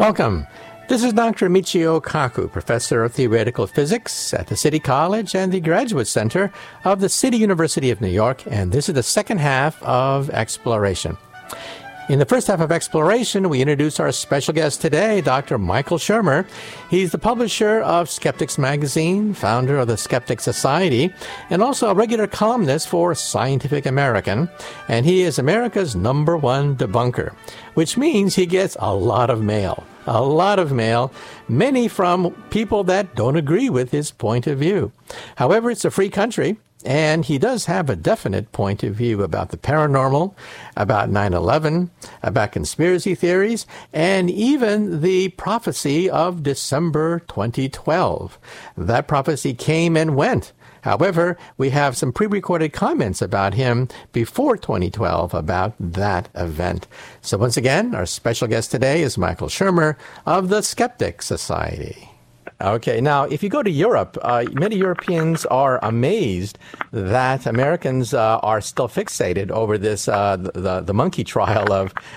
Welcome. This is Dr. Michio Kaku, Professor of Theoretical Physics at the City College and the Graduate Center of the City University of New York, and this is the second half of Exploration. In the first half of Exploration, we introduce our special guest today, Dr. Michael Shermer. He's the publisher of Skeptics Magazine, founder of the Skeptics Society, and also a regular columnist for Scientific American. And he is America's #1 debunker, which means he gets a lot of mail. A lot of mail, many from people that don't agree with his point of view. However, it's a free country, and he does have a definite point of view about the paranormal, about 9/11, about conspiracy theories, and even the prophecy of December 2012. That prophecy came and went. However, we have some pre-recorded comments about him before 2012 about that event. So once again, our special guest today is Michael Shermer of the Skeptics Society. Okay, now, if you go to Europe, many Europeans are amazed that Americans are still fixated over this, the monkey trial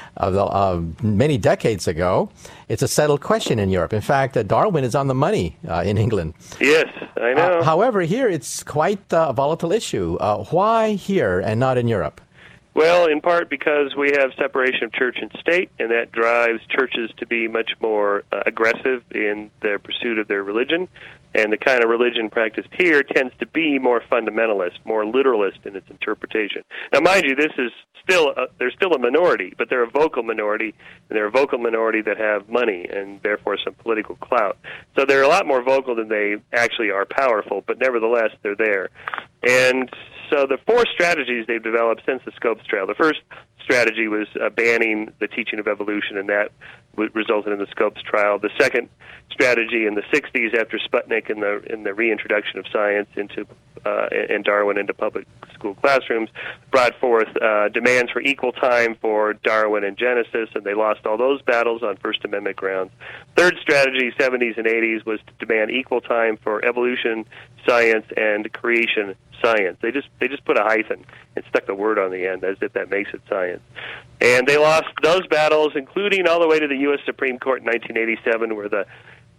of many decades ago. It's a settled question in Europe. In fact, Darwin is on the money in England. Yes, I know. However, here it's quite a volatile issue. Why here and not in Europe? Well, in part because we have separation of church and state, and that drives churches to be much more aggressive in their pursuit of their religion. And the kind of religion practiced here tends to be more fundamentalist, more literalist in its interpretation. Now, mind you, this is they're still a minority, but they're a vocal minority, and they're a vocal minority that have money and therefore some political clout. So they're a lot more vocal than they actually are powerful, but nevertheless, they're there. And so the 4 strategies they've developed since the Scopes trial. The first strategy was banning the teaching of evolution, and that resulted in the Scopes trial. The second strategy in the 60s, after Sputnik and the reintroduction of science into and Darwin into public school classrooms, brought forth demands for equal time for Darwin and Genesis, and they lost all those battles on First Amendment grounds. Third strategy, 70s and 80s, was to demand equal time for evolution science and creation science. They just put a hyphen and stuck the word on the end as if that makes it science. And they lost those battles, including all the way to the U.S. Supreme Court in 1987, where the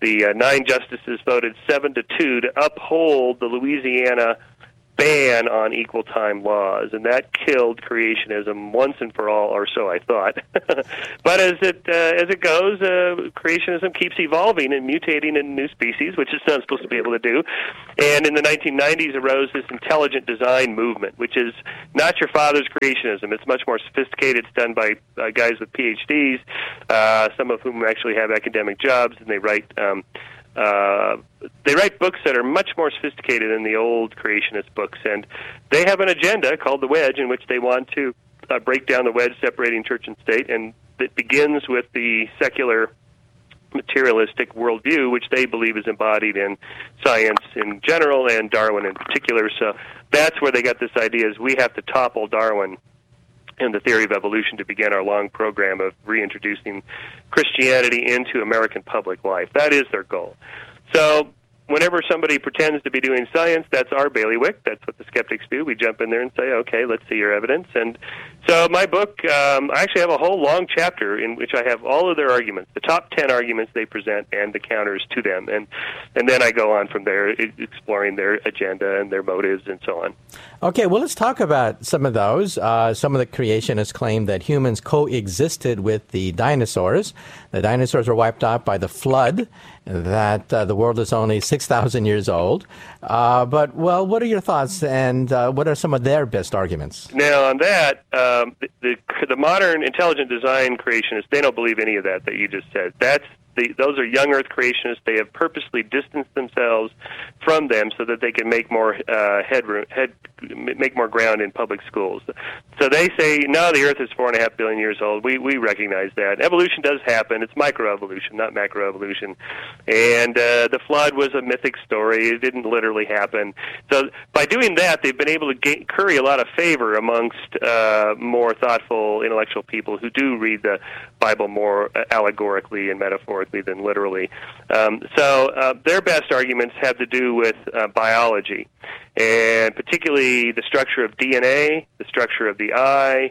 9 justices voted 7-2 to uphold the Louisiana ban on equal time laws, and that killed creationism once and for all, or so I thought. But as it goes, creationism keeps evolving and mutating in new species, which it's not supposed to be able to do. And in the 1990s arose this intelligent design movement, which is not your father's creationism. It's much more sophisticated. It's done by guys with PhDs, some of whom actually have academic jobs, and they write books that are much more sophisticated than the old creationist books, and they have an agenda called the Wedge, in which they want to break down the wedge separating church and state, and it begins with the secular materialistic worldview, which they believe is embodied in science in general and Darwin in particular. So that's where they got this idea, is we have to topple Darwin and the theory of evolution to begin our long program of reintroducing Christianity into American public life. That is their goal. So whenever somebody pretends to be doing science, that's our bailiwick. That's what the skeptics do. We jump in there and say, okay, let's see your evidence. And so my book, I actually have a whole long chapter in which I have all of their arguments, the top 10 arguments they present and the counters to them. And then I go on from there, exploring their agenda and their motives and so on. Okay, well, let's talk about some of those. Some of the creationists claim that humans coexisted with the dinosaurs. The dinosaurs were wiped out by the flood, that the world is only 6,000 years old. But what are your thoughts, and what are some of their best arguments? Now, on that, the modern intelligent design creationists, they don't believe any of that you just said. Those are young Earth creationists. They have purposely distanced themselves from them so that they can make more make more ground in public schools. So they say, no, the Earth is 4.5 billion years old. We recognize that. Evolution does happen. It's microevolution, not macroevolution. And the flood was a mythic story. It didn't literally happen. So by doing that, they've been able to curry a lot of favor amongst more thoughtful, intellectual people who do read the Bible more allegorically and metaphorically than literally. So their best arguments have to do with biology, and particularly the structure of DNA, the structure of the eye,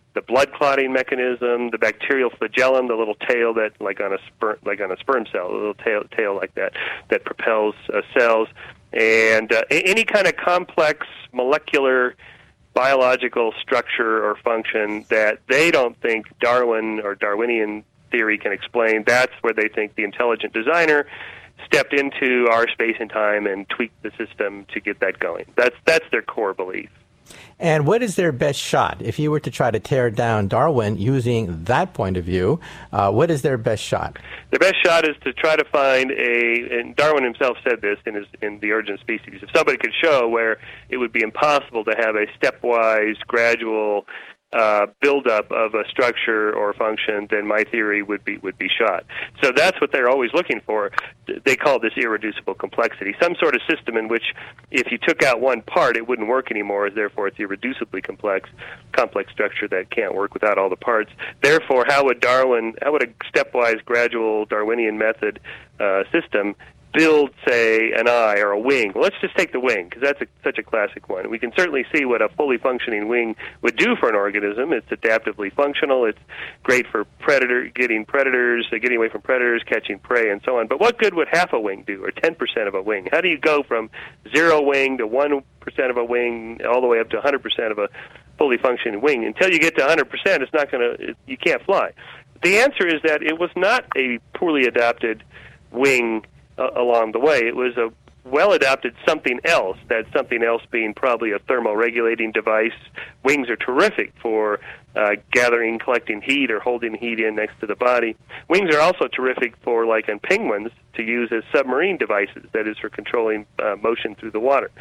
the blood clotting mechanism, the bacterial flagellum, the little tail that, like on a sperm cell, a little tail like that propels cells, and any kind of complex molecular biological structure or function that they don't think Darwin or Darwinian theory can explain. That's where they think the intelligent designer stepped into our space and time and tweaked the system to get that going. That's their core belief. And what is their best shot? If you were to try to tear down Darwin using that point of view, what is their best shot? Their best shot is to try to find and Darwin himself said this in The Origin of Species, if somebody could show where it would be impossible to have a stepwise, gradual buildup of a structure or function, then my theory would be shot. So that's what they're always looking for. They call this irreducible complexity, some sort of system in which if you took out one part, it wouldn't work anymore. Therefore, it's irreducibly complex structure that can't work without all the parts. Therefore, how would a stepwise, gradual Darwinian method system build, say, an eye or a wing? Well, let's just take the wing, because that's such a classic one. We can certainly see what a fully functioning wing would do for an organism. It's adaptively functional. It's great for getting away from predators, catching prey, and so on. But what good would half a wing do, or 10% of a wing? How do you go from 0 wing to 1% of a wing all the way up to 100% of a fully functioning wing? Until you get to 100%, you can't fly. The answer is that it was not a poorly adapted wing along the way. It was a well-adapted something else, that something else being probably a thermoregulating device. Wings are terrific for gathering, collecting heat, or holding heat in next to the body. Wings are also terrific for, like in penguins, to use as submarine devices, that is for controlling motion through the water.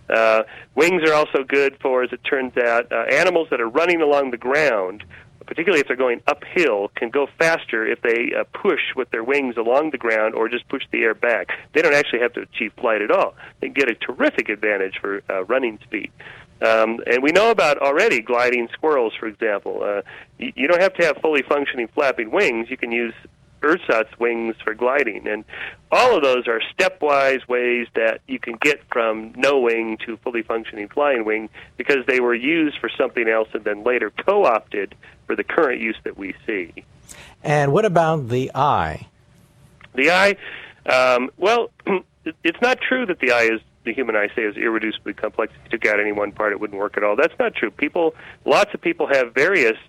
Wings are also good for, as it turns out, animals that are running along the ground, particularly if they're going uphill, can go faster if they push with their wings along the ground or just push the air back. They don't actually have to achieve flight at all. They get a terrific advantage for running speed. And we know about already gliding squirrels, for example. You don't have to have fully functioning flapping wings. You can use ersatz wings for gliding. And all of those are stepwise ways that you can get from no wing to fully functioning flying wing, because they were used for something else and then later co-opted for the current use that we see. And what about the eye? The eye, well, it's not true that the human eye, say, is irreducibly complex. If you took out any one part, it wouldn't work at all. That's not true. Lots of people have various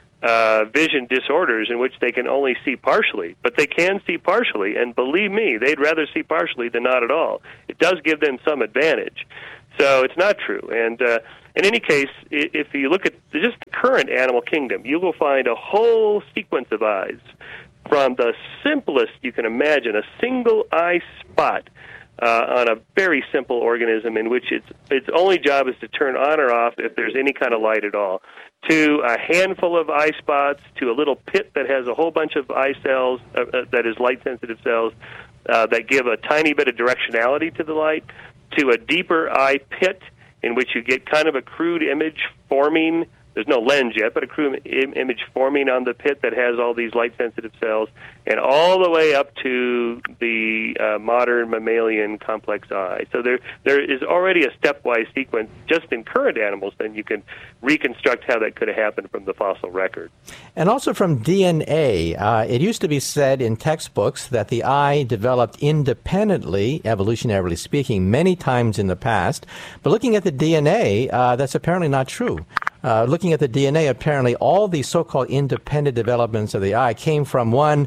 vision disorders in which they can only see partially, but they can see partially, and believe me, they'd rather see partially than not at all. It does give them some advantage. So it's not true. And in any case, if you look at just the current animal kingdom, you will find a whole sequence of eyes, from the simplest you can imagine, a single eye spot on a very simple organism in which its only job is to turn on or off if there's any kind of light at all, to a handful of eye spots, to a little pit that has a whole bunch of eye cells, that is light-sensitive cells, that give a tiny bit of directionality to the light, to a deeper eye pit in which you get kind of a crude image forming. There's no lens yet, but a crude image forming on the pit that has all these light-sensitive cells, and all the way up to the modern mammalian complex eye. So there is already a stepwise sequence just in current animals, and you can reconstruct how that could have happened from the fossil record. And also from DNA. It used to be said in textbooks that the eye developed independently, evolutionarily speaking, many times in the past. But looking at the DNA, that's apparently not true. Looking at the DNA, apparently all the so-called independent developments of the eye came from one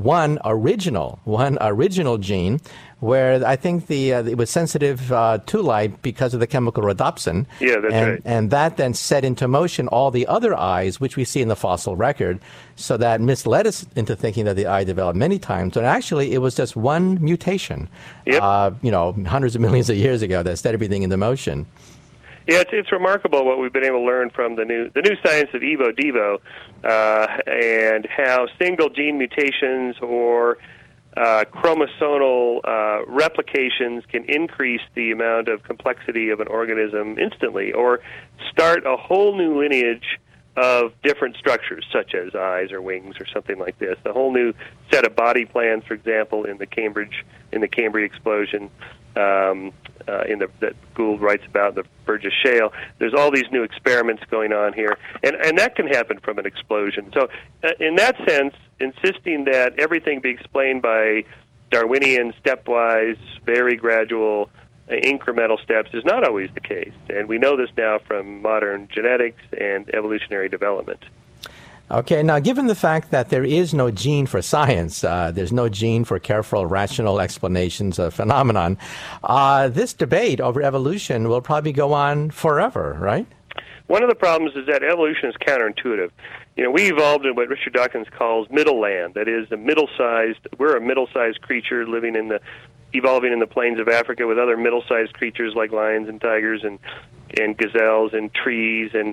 original gene, where I think it was sensitive to light because of the chemical rhodopsin. Yeah, that's right. And that then set into motion all the other eyes, which we see in the fossil record. So that misled us into thinking that the eye developed many times. And actually, it was just one mutation, yep. Hundreds of millions of years ago that set everything into motion. Yeah, it's remarkable what we've been able to learn from the new science of evo-devo, and how single gene mutations or chromosomal replications can increase the amount of complexity of an organism instantly, or start a whole new lineage of different structures, such as eyes or wings or something like this. A whole new set of body plans, for example, in the Cambrian explosion. that Gould writes about, the Burgess Shale. There's all these new experiments going on here, and that can happen from an explosion. So in that sense, insisting that everything be explained by Darwinian, stepwise, very gradual, incremental steps is not always the case. And we know this now from modern genetics and evolutionary development. Okay, now given the fact that there is no gene for science, there's no gene for careful, rational explanations of phenomenon, this debate over evolution will probably go on forever, right? One of the problems is that evolution is counterintuitive. We evolved in what Richard Dawkins calls middle land. That is, we're a middle-sized creature evolving in the plains of Africa with other middle-sized creatures like lions and tigers and gazelles and trees and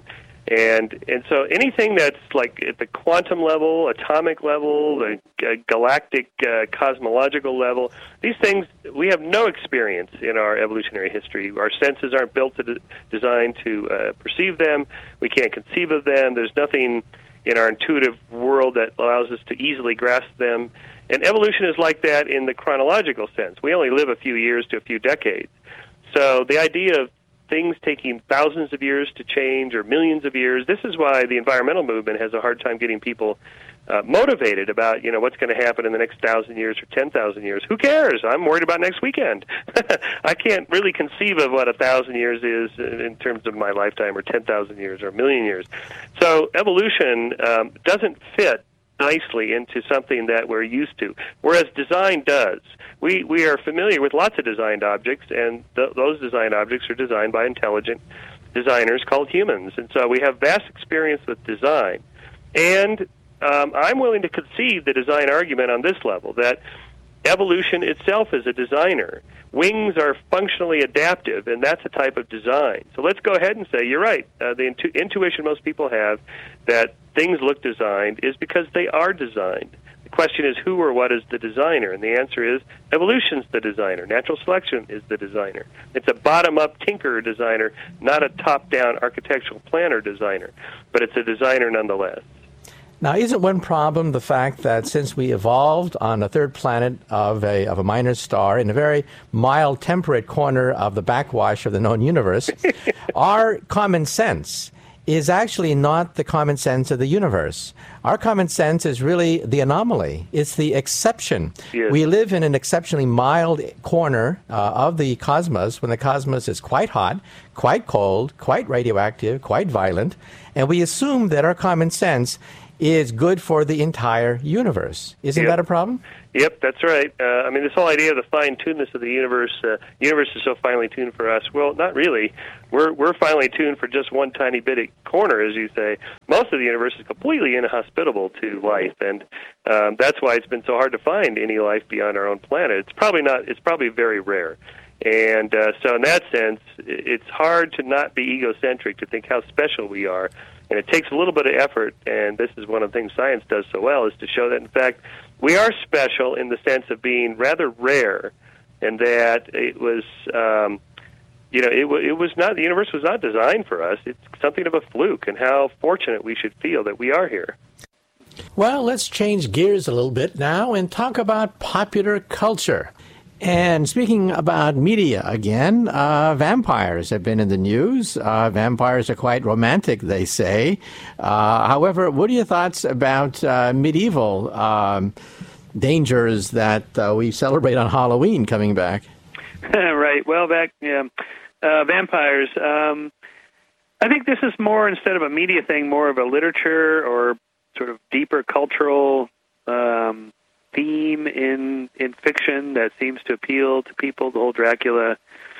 so anything that's like at the quantum level, atomic level, the galactic cosmological level, these things, we have no experience in our evolutionary history. Our senses aren't designed to perceive them. We can't conceive of them. There's nothing in our intuitive world that allows us to easily grasp them. And evolution is like that in the chronological sense. We only live a few years to a few decades. So the idea of things taking thousands of years to change or millions of years, this is why the environmental movement has a hard time getting people motivated about, what's going to happen in the next 1,000 years or 10,000 years. Who cares? I'm worried about next weekend. I can't really conceive of what 1,000 years is in terms of my lifetime, or 10,000 years, or a million years. So evolution doesn't fit nicely into something that we're used to, whereas design does. We are familiar with lots of designed objects, and those designed objects are designed by intelligent designers called humans. And so we have vast experience with design. And I'm willing to concede the design argument on this level, that evolution itself is a designer. Wings are functionally adaptive, and that's a type of design. So let's go ahead and say, you're right, the intuition most people have that things look designed is because they are designed. The question is, who or what is the designer? And the answer is, evolution's the designer. Natural selection is the designer. It's a bottom-up tinkerer designer, not a top-down architectural planner designer, but it's a designer nonetheless. Now, isn't one problem the fact that since we evolved on a third planet of a minor star in a very mild, temperate corner of the backwash of the known universe, our common sense is actually not the common sense of the universe. Our common sense is really the anomaly. It's the exception. Yes. We live in an exceptionally mild corner of the cosmos, when the cosmos is quite hot, quite cold, quite radioactive, quite violent, and we assume that our common sense is good for the entire universe. Isn't that a problem? Yep, that's right. This whole idea of the fine-tunedness of the universe is so finely tuned for us. Well, not really. We're finely tuned for just one tiny bit of corner, as you say. Most of the universe is completely inhospitable to life, and that's why it's been so hard to find any life beyond our own planet. It's probably very rare. And so in that sense, it's hard to not be egocentric, to think how special we are. And it takes a little bit of effort, and this is one of the things science does so well, is to show that, in fact, we are special in the sense of being rather rare, and that it was, it was not, the universe was not designed for us. It's something of a fluke, and how fortunate we should feel that we are here. Well, let's change gears a little bit now and talk about popular culture. And speaking about media again, vampires have been in the news. Vampires are quite romantic, they say. However, what are your thoughts about medieval dangers that we celebrate on Halloween coming back? Right. Well, vampires. I think this is more, instead of a media thing, more of a literature or sort of deeper cultural theme in fiction that seems to appeal to people. The whole Dracula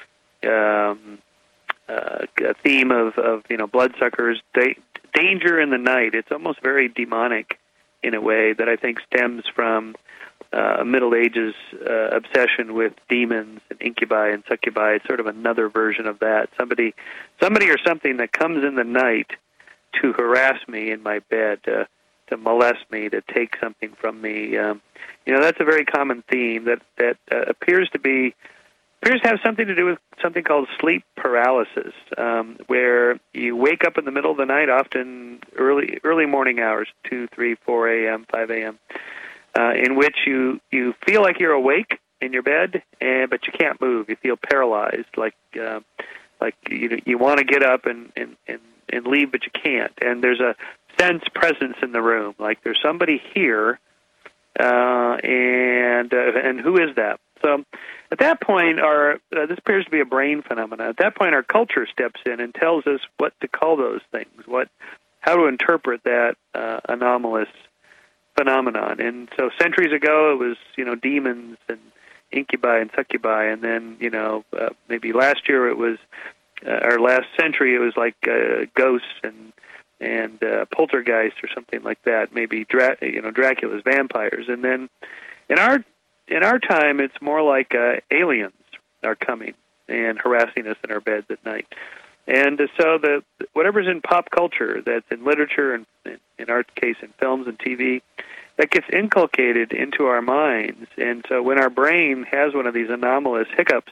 theme of bloodsuckers, danger in the night. It's almost very demonic in a way that I think stems from Middle Ages obsession with demons and incubi and succubi. It's sort of another version of that. Somebody or something that comes in the night to harass me in my bed, to molest me, to take something from me. That's a very common theme that appears to have something to do with something called sleep paralysis, where you wake up in the middle of the night, often early morning hours, 2, 3, 4 a.m., 5 a.m., in which you feel like you're awake, in your bed, but you can't move. You feel paralyzed, like you want to get up and leave, but you can't. And there's a sense presence in the room, like there's somebody here, and who is that? So at that point, this appears to be a brain phenomenon. At that point, our culture steps in and tells us what to call those things, how to interpret that anomalous phenomenon. And so centuries ago, it was demons and incubi and succubi, and then maybe last year it was, or last century it was like ghosts and poltergeists or something like that. Maybe Dracula's vampires, and then in our time it's more like aliens are coming and harassing us in our beds at night. And so whatever's in pop culture, that's in literature and in our case in films and TV, that gets inculcated into our minds. And so when our brain has one of these anomalous hiccups,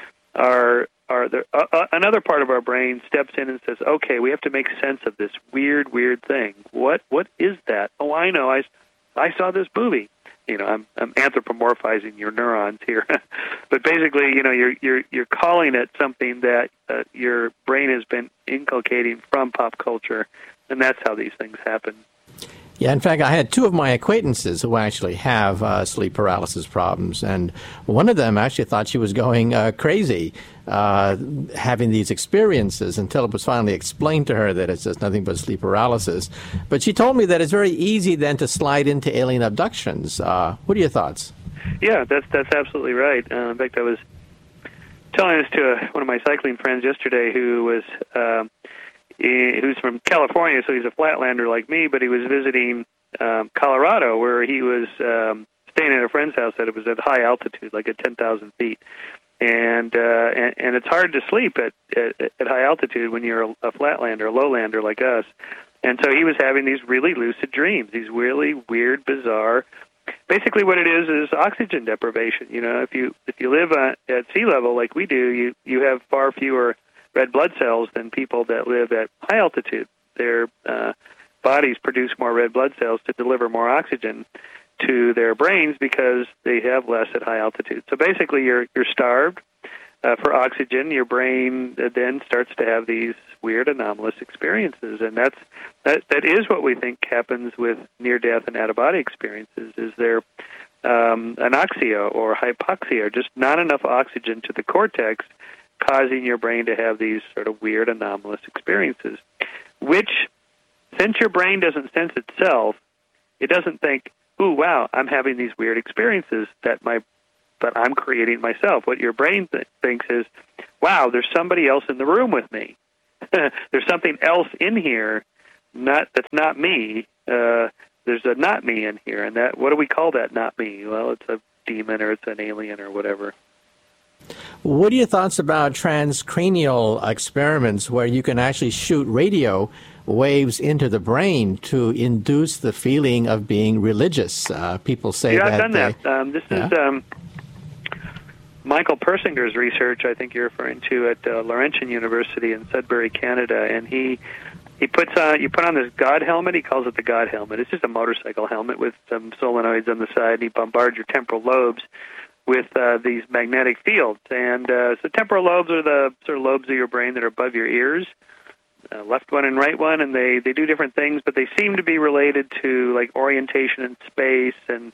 another part of our brain steps in and says, okay, we have to make sense of this weird thing. What is that? Oh, I know. I saw this movie. I'm anthropomorphizing your neurons here, but basically, you're calling it something that your brain has been inculcating from pop culture, and that's how these things happen. Yeah, in fact, I had two of my acquaintances who actually have sleep paralysis problems, and one of them actually thought she was going crazy having these experiences until it was finally explained to her that it's just nothing but sleep paralysis. But she told me that it's very easy then to slide into alien abductions. What are your thoughts? Yeah, that's absolutely right. In fact, I was telling this to one of my cycling friends yesterday who's from California, so he's a flatlander like me, but he was visiting Colorado, where he was staying at a friend's house that it was at high altitude, like at 10,000 feet. And it's hard to sleep at high altitude when you're a flatlander, a lowlander like us. And so he was having these really lucid dreams, these really weird, bizarre. Basically, what it is oxygen deprivation. If you live at sea level like we do, you have far fewer red blood cells than people that live at high altitude. Their bodies produce more red blood cells to deliver more oxygen to their brains because they have less at high altitude. So basically, you're starved for oxygen. Your brain then starts to have these weird anomalous experiences, and that is what we think happens with near-death and out-of-body experiences. Is there anoxia or hypoxia, or just not enough oxygen to the cortex, causing your brain to have these sort of weird anomalous experiences, which, since your brain doesn't sense itself, it doesn't think, ooh, wow, I'm having these weird experiences that I'm creating myself. What your brain thinks is, wow, there's somebody else in the room with me. There's something else in here that's not me. There's a not me in here, and what do we call that not me? Well, it's a demon or it's an alien or whatever. What are your thoughts about transcranial experiments where you can actually shoot radio waves into the brain to induce the feeling of being religious? People say that. Yeah, I've done that. This is Michael Persinger's research, I think you're referring to, at Laurentian University in Sudbury, Canada, and you put on this God helmet. He calls it the God helmet. It's just a motorcycle helmet with some solenoids on the side, and he bombards your temporal lobes with these magnetic fields. And so temporal lobes are the sort of lobes of your brain that are above your ears, left one and right one, and they do different things, but they seem to be related to like orientation in space and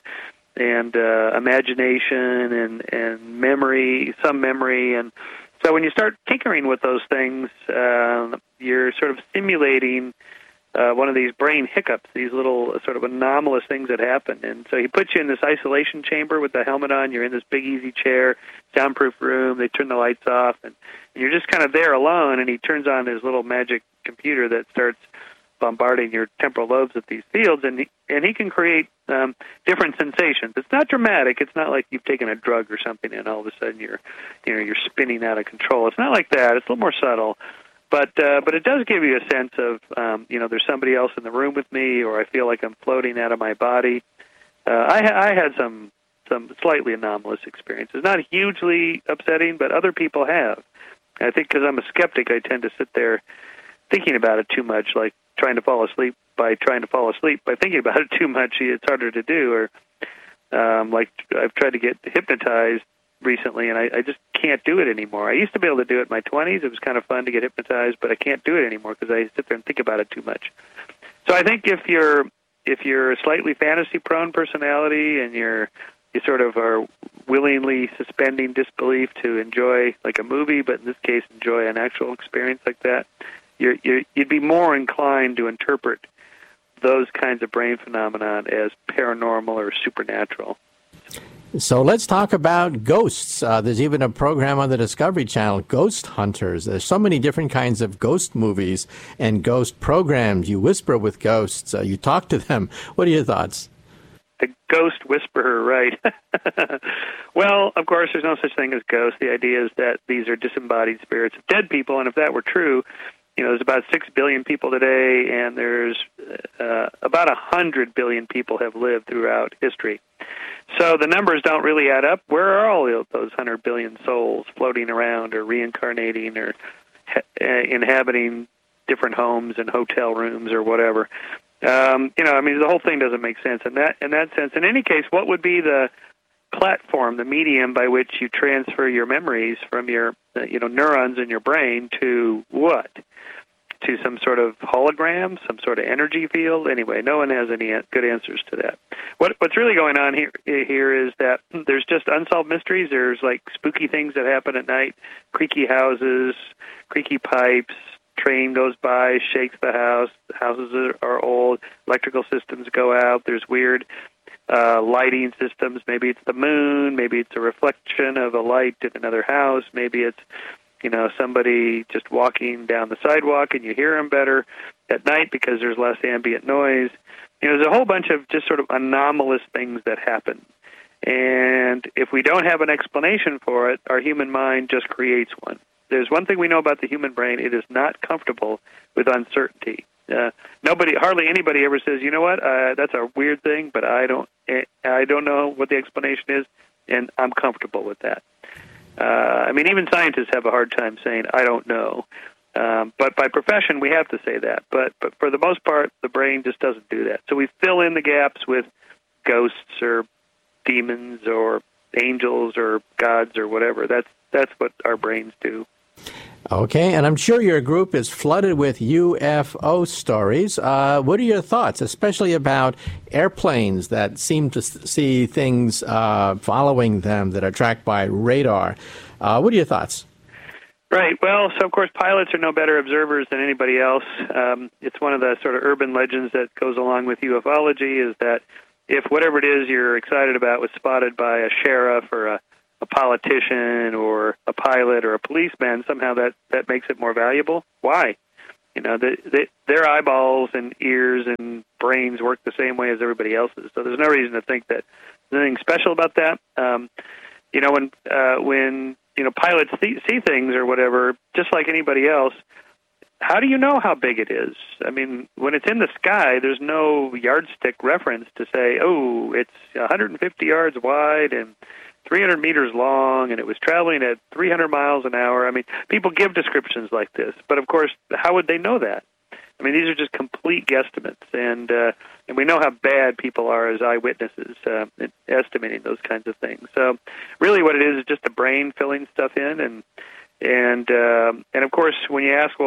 imagination and memory, some memory. And so when you start tinkering with those things, you're sort of simulating one of these brain hiccups, these little sort of anomalous things that happen. And so he puts you in this isolation chamber with the helmet on. You're in this big, easy chair, soundproof room. They turn the lights off, and you're just kind of there alone, and he turns on his little magic computer that starts bombarding your temporal lobes with these fields, and he can create different sensations. It's not dramatic. It's not like you've taken a drug or something and all of a sudden you're spinning out of control. It's not like that. It's a little more subtle. But it does give you a sense of, there's somebody else in the room with me, or I feel like I'm floating out of my body. I had some slightly anomalous experiences, not hugely upsetting, but other people have. I think because I'm a skeptic, I tend to sit there thinking about it too much, like trying to fall asleep by thinking about it too much. It's harder to do. Like I've tried to get hypnotized recently, and I just can't do it anymore. I used to be able to do it in my 20s. It was kind of fun to get hypnotized, but I can't do it anymore because I sit there and think about it too much. So I think if you're a slightly fantasy-prone personality and you sort of are willingly suspending disbelief to enjoy like a movie, but in this case enjoy an actual experience like that, you'd be more inclined to interpret those kinds of brain phenomena as paranormal or supernatural. So let's talk about ghosts. There's even a program on the Discovery Channel, Ghost Hunters. There's so many different kinds of ghost movies and ghost programs. You whisper with ghosts. You talk to them. What are your thoughts? The ghost whisperer, right. Well, of course, there's no such thing as ghosts. The idea is that these are disembodied spirits of dead people, and if that were true, there's about 6 billion people today, and there's about 100 billion people have lived throughout history. So the numbers don't really add up. Where are all those 100 billion souls floating around or reincarnating or inhabiting different homes and hotel rooms or whatever? The whole thing doesn't make sense in that sense. In any case, what would be the platform, the medium by which you transfer your memories from your neurons in your brain to what? To some sort of hologram, some sort of energy field? Anyway, no one has any good answers to that. What's really going on here is that there's just unsolved mysteries. There's like spooky things that happen at night, creaky houses, creaky pipes, train goes by, shakes the house, houses are old, electrical systems go out, there's weird lighting systems. Maybe it's the moon, maybe it's a reflection of a light in another house, maybe it's somebody just walking down the sidewalk and you hear them better at night because there's less ambient noise. There's a whole bunch of just sort of anomalous things that happen. And if we don't have an explanation for it, our human mind just creates one. There's one thing we know about the human brain: it is not comfortable with uncertainty. Hardly anybody ever says, "You know what? That's a weird thing, but I don't know what the explanation is, and I'm comfortable with that." Even scientists have a hard time saying, "I don't know." But by profession, we have to say that. But for the most part, the brain just doesn't do that. So we fill in the gaps with ghosts or demons or angels or gods or whatever. That's what our brains do. Okay, and I'm sure your group is flooded with UFO stories. What are your thoughts, especially about airplanes that seem to see things following them that are tracked by radar? What are your thoughts? Right. Well, so of course pilots are no better observers than anybody else. It's one of the sort of urban legends that goes along with ufology is that if whatever it is you're excited about was spotted by a sheriff or a politician or a pilot or a policeman, somehow that makes it more valuable. Why? Their eyeballs and ears and brains work the same way as everybody else's, so there's no reason to think that there's anything special about that. When pilots see things or whatever, just like anybody else, how do you know how big it is? When it's in the sky, there's no yardstick reference to say, oh, it's 150 yards wide and 300 meters long, and it was traveling at 300 miles an hour. People give descriptions like this, but of course, how would they know that? These are just complete guesstimates, and we know how bad people are as eyewitnesses in estimating those kinds of things. So, really, what it is just the brain filling stuff in, and of course, when you ask,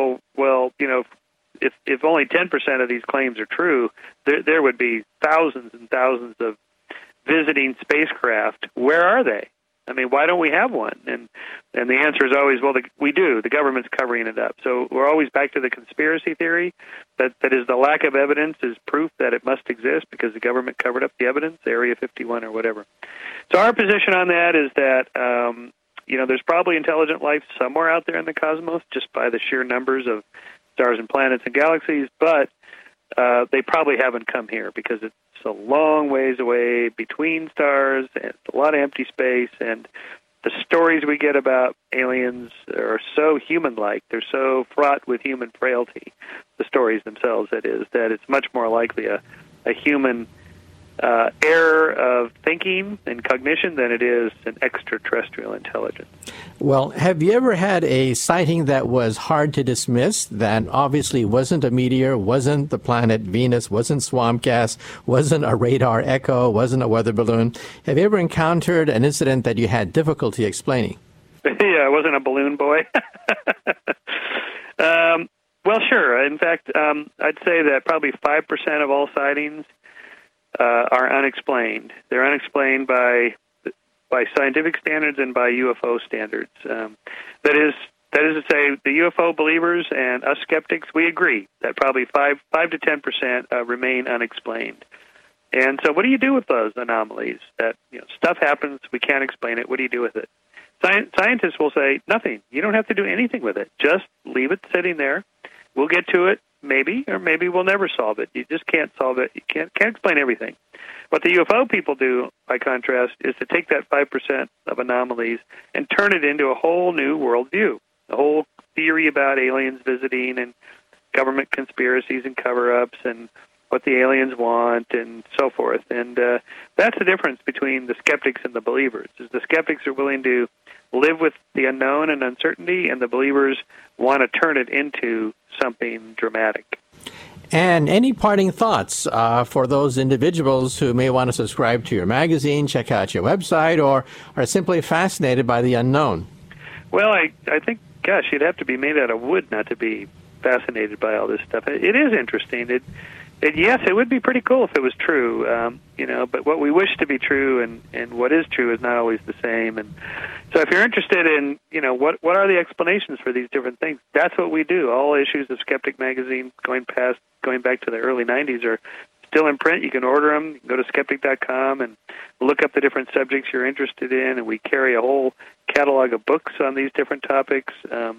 if only 10% of these claims are true, there would be thousands and thousands of visiting spacecraft. Where are they? Why don't we have one? And the answer is always, we do. The government's covering it up. So we're always back to the conspiracy theory, that is the lack of evidence is proof that it must exist because the government covered up the evidence, Area 51 or whatever. So our position on that is that, there's probably intelligent life somewhere out there in the cosmos just by the sheer numbers of stars and planets and galaxies, but they probably haven't come here because it's a long ways away between stars and a lot of empty space, and the stories we get about aliens are so human-like. They're so fraught with human frailty, the stories themselves, that it's much more likely a human error of thinking and cognition than it is an extraterrestrial intelligence. Well, have you ever had a sighting that was hard to dismiss, that obviously wasn't a meteor, wasn't the planet Venus, wasn't swamp gas, wasn't a radar echo, wasn't a weather balloon? Have you ever encountered an incident that you had difficulty explaining? Yeah, I wasn't a balloon boy. Well, sure. In fact, I'd say that probably 5% of all sightings are unexplained. They're unexplained by scientific standards and by UFO standards. That is to say, the UFO believers and us skeptics, we agree that probably 5 to 10% remain unexplained. And so, what do you do with those anomalies? That stuff happens, we can't explain it. What do you do with it? Scientists will say nothing. You don't have to do anything with it. Just leave it sitting there. We'll get to it, maybe, or maybe we'll never solve it. You just can't solve it. You can't explain everything. What the UFO people do, by contrast, is to take that 5% of anomalies and turn it into a whole new worldview, a whole theory about aliens visiting and government conspiracies and cover-ups and what the aliens want and so forth. And that's the difference between the skeptics and the believers, is the skeptics are willing to live with the unknown and uncertainty, and the believers want to turn it into something dramatic. And any parting thoughts for those individuals who may want to subscribe to your magazine, check out your website, or are simply fascinated by the unknown? Well, I think, gosh, you'd have to be made out of wood not to be fascinated by all this stuff. It is interesting. Yes, it would be pretty cool if it was true, but what we wish to be true and what is true is not always the same. And so if you're interested in, what are the explanations for these different things, that's what we do. All issues of Skeptic Magazine going back to the early 90s are still in print. You can order them. You can go to skeptic.com and look up the different subjects you're interested in, and we carry a whole catalog of books on these different topics. So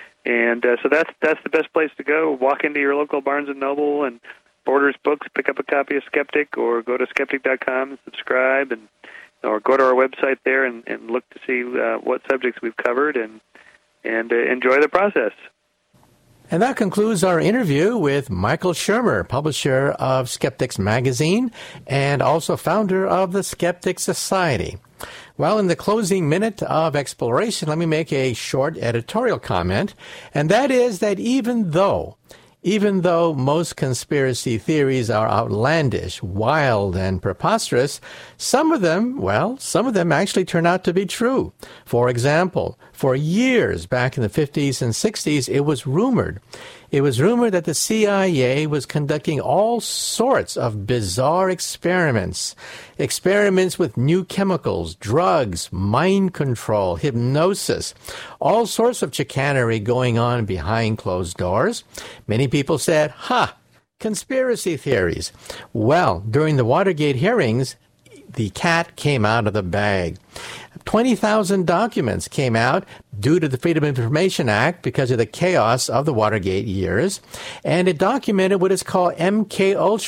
that's the best place to go. Walk into your local Barnes & Noble and order his books, pick up a copy of Skeptic, or go to skeptic.com and subscribe, or go to our website there and look to see what subjects we've covered and enjoy the process. And that concludes our interview with Michael Shermer, publisher of Skeptics Magazine and also founder of the Skeptic Society. Well, in the closing minute of exploration, let me make a short editorial comment, and that is that even though most conspiracy theories are outlandish, wild, and preposterous, some of them actually turn out to be true. For example, for years back in the 50s and 60s, it was rumored that the CIA was conducting all sorts of bizarre experiments with new chemicals, drugs, mind control, hypnosis, all sorts of chicanery going on behind closed doors. Many people said, conspiracy theories. Well, during the Watergate hearings, the cat came out of the bag. 20,000 documents came out due to the Freedom of Information Act because of the chaos of the Watergate years, and it documented what is called MK Ultra